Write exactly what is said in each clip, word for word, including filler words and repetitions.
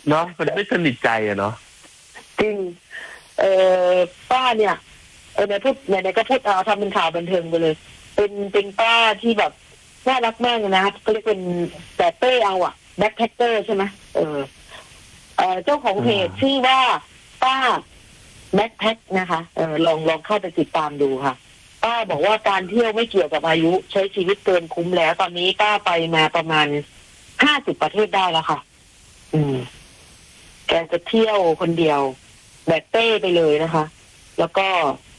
เนาะมันไม่สนิทใจอะเนาะจริงเออป้าเนี่ยเออในพูดในในก็พูดเอาทำเป็นข่าวบันเทิงไปเลยเป็นเป็นป้าที่แบบน่ารักมากเลยนะเขาเรียกเป็นแต่เป้เอาอะแบ็คแพคเกอร์ใช่ไหมเออเออเจ้าของเพจชื่อว่าป้าแบ็คแพ็คนะคะเออลองลองเข้าไปติดตามดูค่ะป้าบอกว่าการเที่ยวไม่เกี่ยวกับอายุใช้ชีวิตเกินคุ้มแล้วตอนนี้ป้าไปมาประมาณห้าสิบประเทศได้แล้วค่ะอืมแกจะเที่ยวคนเดียวแบกเป้ไปเลยนะคะ แล้วก็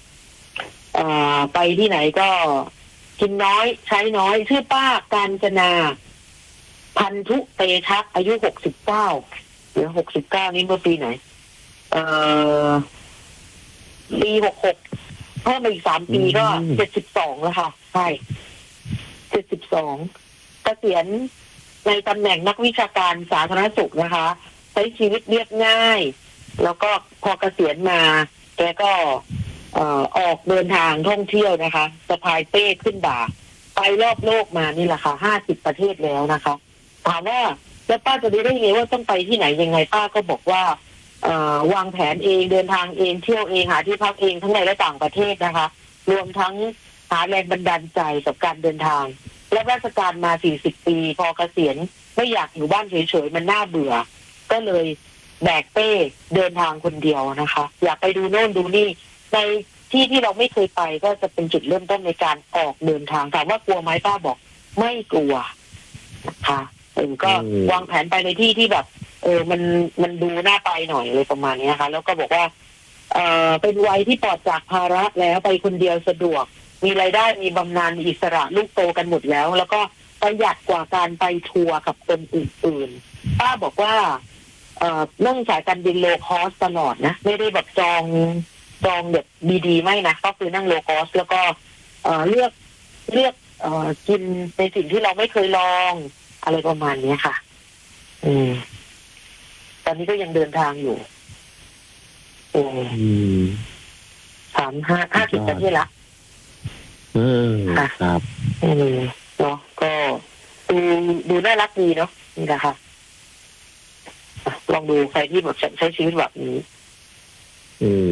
ไปที่ไหนก็กินน้อยใช้น้อยชื่อป้าการจนาพันธุเตชะอายุหกสิบเก้าหรือหกสิบเก้านี้เมื่อปีไหนเอ่อปีหกหกเพิ่มมาอีกสามปีก็เจ็ดสิบสองแล้วค่ะใช่เจ็ดสิบสองเกษียณในตำแหน่งนักวิชาการสาธารณสุขนะคะใช้ชีวิตเรียบง่ายแล้วก็พอเกษียณมาแกก็เอ่อออกเดินทางท่องเที่ยวนะคะสะพายเป้ขึ้นบ่าไปรอบโลกมานี่แหละค่ะห้าสิบประเทศแล้วนะคะถามว่าแล้วป้าจะได้ไงว่าต้องไปที่ไหนยังไงป้าก็บอกว่าเอ่อวางแผนเองเดินทางเองเที่ยวเองหาที่พักเองทั้งในและต่างประเทศนะคะรวมทั้งหาแรงบันดาลใจกับการเดินทางและราชการมาสี่สิบปีพอเกษียณไม่อยากอยู่บ้านเฉยๆมันน่าเบื่อก็เลยแบกเป้เดินทางคนเดียวนะคะอยากไปดูโน่นดูนี่ในที่ที่เราไม่เคยไปก็จะเป็นจุดเริ่มต้นในการออกเดินทางถามว่ากลัวไหมป้าบอกไม่กลัวนะคะเออก็วางแผนไปในที่ที่แบบเออมันมันดูน่าไปหน่อยเลยประมาณนี้ค่ะแล้วก็บอกว่าเออเป็นวัยที่ปลอดจากภาระแล้วไปคนเดียวสะดวกมีรายได้มีบำนาญมีอิสระลูกโตกันหมดแล้วแล้วก็ประหยัดกว่าการไปทัวร์กับคนอื่นๆป้าบอกว่าเอ่อนั่งสายการบินโลคอสตลอดนะไม่ได้แบบจองจองแบบดีๆไม่นะก็คือนั่งโลคอสแล้วก็เอ่อเลือกเลือกเอ่อกินในสิ่งที่เราไม่เคยลองอะไรประมาณนี้ค่ะอืมตอนนี้ก็ยังเดินทางอยู่อืมสามห้าห้าสิบประเทศละอืมครับอืมเนาะก็ดูดูน่ารักดีเนาะนี่แหละค่ะลองดูใครที่แบบใช้ชีวิตแบบนี้อืม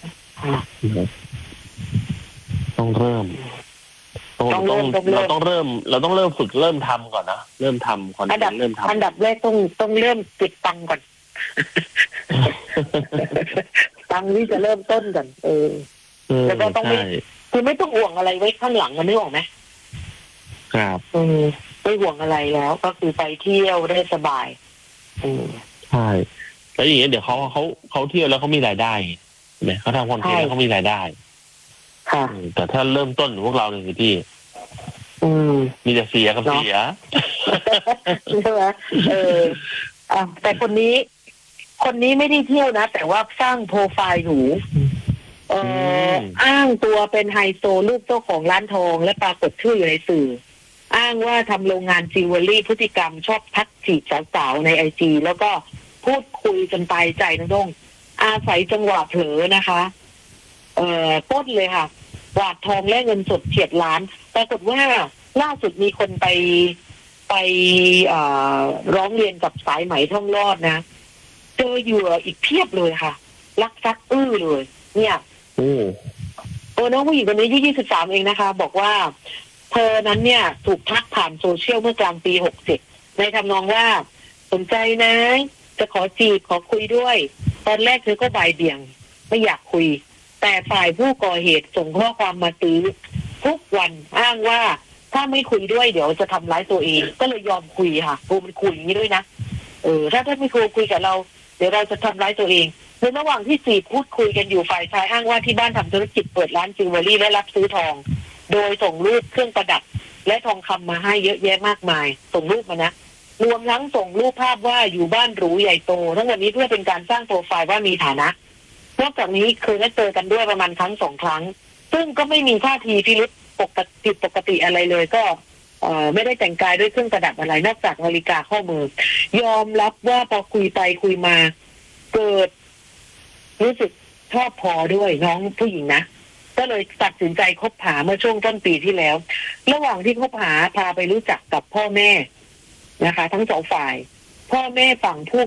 ต้องเริ่มต้องต้องเราต้องเริ่มเราต้องเริ่มฝึกเริ่มทำก่อนนะเริ่มทำคอนเทนต์เริ่มทำอันดับแรกต้องต้องเริ่มเก็บตังค์ก่อนตังค์ที่จะเริ่มต้นก่อนเออแล้วก็ต้องไม่คือไม่ต้องห่วงอะไรไว้ข้างหลังมันนึกออกไหมครับอืมไม่ห่วงอะไรแล้วก็คือไปเที่ยวได้สบายอืมใช่แล้วอย่างเงี้ยเดี๋ยวเขาเขาเขาเที่ยวแล้วเขามีรายได้เนี่ยเขาทำคอนเทนต์แล้วเขามีรายได้ค่ะแต่ถ้าเริ่มต้นพวกเราเนี่ยสิพี่อืมมีแต่เสียกับเสียใช่ไหมเอออ่ะแต่คนนี้คนนี้ไม่ได้เที่ยวนะแต่ว่าสร้างโปรไฟล์หนูเอออ้างตัวเป็นไฮโซลูกเจ้าของร้านทองและปรากฏชื่ออยู่ในสื่ออ้างว่าทำโรงงานจิวเวลรี่พฤติกรรมชอบทักจีบสาวๆในไอจีแล้วก็พูดคุยจนตายใจนะด้งอาศัยจังหวะเผลอนะคะเอ่อปล้นเลยค่ะกวาดทองและเงินสดเฉียดล้านปรากฏว่าล่าสุดมีคนไปไปร้องเรียนกับสายไหมท่องรอดนะเจอเหยื่ออีกเพียบเลยค่ะลักทรัพย์อื้อเลยเนี่ยโอ้เออน้องผู้หญิงคนนี้อายุยี่สิบสามเองนะคะบอกว่าเธอนั้นเนี่ยถูกทักผ่านโซเชียลเมื่อกลางปีหกสิบในทำนองว่าสนใจนะจะขอจีบขอคุยด้วยตอนแรกเธอก็บ่ายเบี่ยงไม่อยากคุยแต่ฝ่ายผู้ก่อเหตุส่งข้อความมาตื้อทุกวันอ้างว่าถ้าไม่คุยด้วยเดี๋ยวจะทำร้ายตัวเองก็เลยยอมคุยค่ะกูมันคุยอย่างนี้ด้วยนะเออถ้าถ้าไม่คุยคุยกับเราเดี๋ยวเราจะทำร้ายตัวเองในระหว่างที่จีบพูดคุยกันอยู่ฝ่ายชายอ้างว่าที่บ้านทำธุรกิจเปิดร้านจิวเวลรี่และรับซื้อทองโดยส่งรูปเครื่องประดับและทองคำมาให้เยอะแยะมากมายส่งรูปมานะรวมทั้งส่งรูปภาพว่าอยู่บ้านหรูใหญ่โตทั้งหมดนี้เพื่อเป็นการสร้างโปรไฟล์ว่ามีฐานะนอกจากนี้เคยได้เจอกันด้วยประมาณครั้งสองครั้งซึ่งก็ไม่มีท่าทีพิรุธปกติปกติอะไรเลยก็เอ่อไม่ได้แต่งกายด้วยเครื่องประดับอะไรนอกจากนาฬิกาข้อมือยอมรับว่าพอคุยไปคุยมาเกิดรู้สึกชอบพอด้วยน้องผู้หญิงนะก็เลยตัดสินใจคบหาเมื่อช่วงต้นปีที่แล้วระหว่างที่คบหาพาไปรู้จักกับพ่อแม่นะคะทั้งสองฝ่ายพ่อแม่ฝั่งผู้